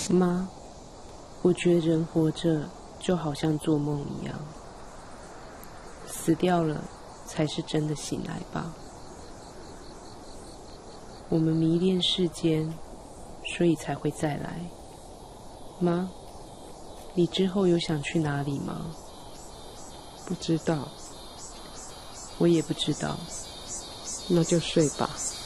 妈，我觉得人活着就好像做梦一样，死掉了才是真的醒来吧。我们迷恋世间，所以才会再来。妈，你之后有想去哪里吗？ 不知道。 我也不知道。 那就睡吧。